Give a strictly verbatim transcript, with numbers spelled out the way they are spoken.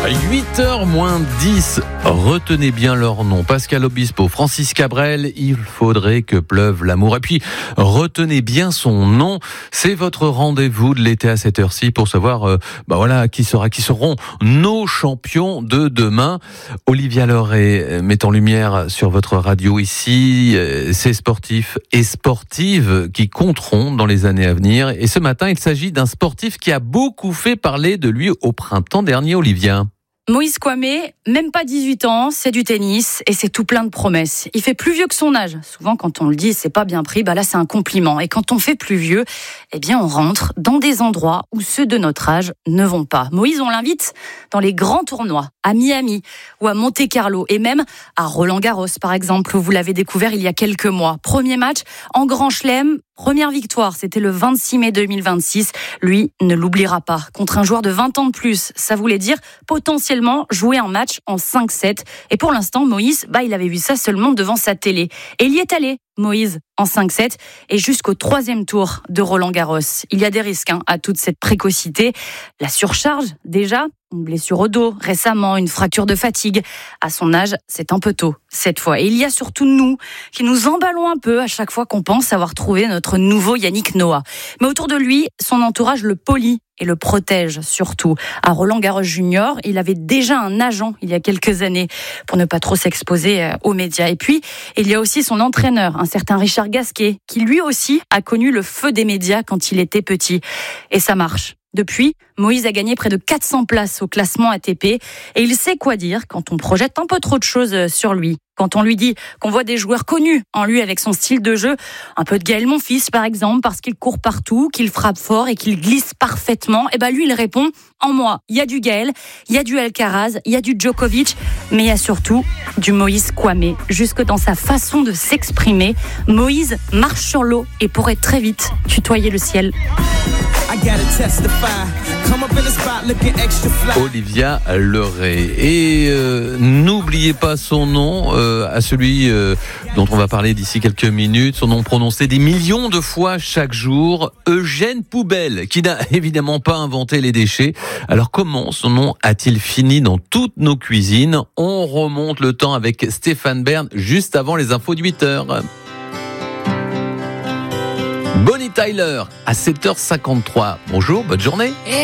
huit heures moins dix, retenez bien leur nom. Pascal Obispo, Francis Cabrel, il faudrait que pleuve l'amour. Et puis, retenez bien son nom. C'est votre rendez-vous de l'été à cette heure-ci pour savoir, euh, bah voilà, qui sera, qui seront nos champions de demain. Olivia Leray met en lumière sur votre radio ici euh, ces sportifs et sportives qui compteront dans les années à venir. Et ce matin, il s'agit d'un sportif qui a beaucoup fait parler de lui au printemps dernier, Olivia. Moïse Kouamé, même pas dix-huit ans, c'est du tennis et c'est tout plein de promesses. Il fait plus vieux que son âge. Souvent, quand on le dit, c'est pas bien pris, bah là, c'est un compliment. Et quand on fait plus vieux, eh bien, on rentre dans des endroits où ceux de notre âge ne vont pas. Moïse, on l'invite dans les grands tournois, à Miami ou à Monte-Carlo et même à Roland-Garros, par exemple, où vous l'avez découvert il y a quelques mois. Premier match en Grand Chelem. Première victoire, c'était le vingt-six mai deux mille vingt-six. Lui ne l'oubliera pas. Contre un joueur de vingt ans de plus, ça voulait dire potentiellement jouer un match en cinq sept. Et pour l'instant, Moïse, bah, il avait vu ça seulement devant sa télé. Et il y est allé, Moïse, en cinq sept et jusqu'au troisième tour de Roland-Garros. Il y a des risques hein, à toute cette précocité. La surcharge, déjà, une blessure au dos, récemment, une fracture de fatigue. À son âge, c'est un peu tôt, cette fois. Et il y a surtout nous, qui nous emballons un peu à chaque fois qu'on pense avoir trouvé notre nouveau Yannick Noah. Mais autour de lui, son entourage le polie et le protège surtout. À Roland-Garros Junior, il avait déjà un agent il y a quelques années pour ne pas trop s'exposer aux médias. Et puis, il y a aussi son entraîneur, un certain Richard Gasquet, qui lui aussi a connu le feu des médias quand il était petit. Et ça marche. Depuis, Moïse a gagné près de quatre cents places au classement A T P et il sait quoi dire quand on projette un peu trop de choses sur lui. Quand on lui dit qu'on voit des joueurs connus en lui avec son style de jeu, un peu de Gaël Monfils par exemple, parce qu'il court partout, qu'il frappe fort et qu'il glisse parfaitement, et ben lui il répond « En moi, il y a du Gaël, il y a du Alcaraz, il y a du Djokovic, mais il y a surtout du Moïse Kouamé. » Jusque dans sa façon de s'exprimer, Moïse marche sur l'eau et pourrait très vite tutoyer le ciel. Olivia Leray. Et euh, n'oubliez pas son nom, euh, à celui euh, dont on va parler d'ici quelques minutes, son nom prononcé des millions de fois chaque jour, Eugène Poubelle, qui n'a évidemment pas inventé les déchets. Alors comment son nom a-t-il fini dans toutes nos cuisines ? On remonte le temps avec Stéphane Bern, juste avant les infos de huit heures. Bonnie Tyler, à sept heures cinquante-trois. Bonjour, bonne journée.